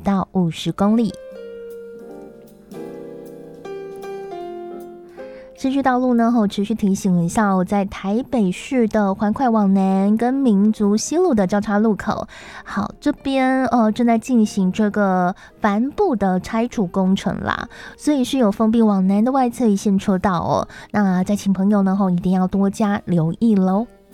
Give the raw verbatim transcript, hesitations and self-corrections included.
到五十公里。市区道路呢，后持续提醒一下哦，在台北市的环快往南跟民族西路的交叉路口，好，这边呃正在进行这个帆布的拆除工程啦，所以是有封闭往南的外侧一线车道哦。那再请朋友呢，后一定要多加留意喽。